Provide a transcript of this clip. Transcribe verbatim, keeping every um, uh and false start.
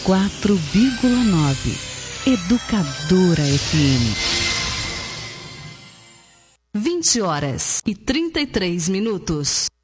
quatro vírgula nove. Educadora F M. vinte horas e trinta e três minutos.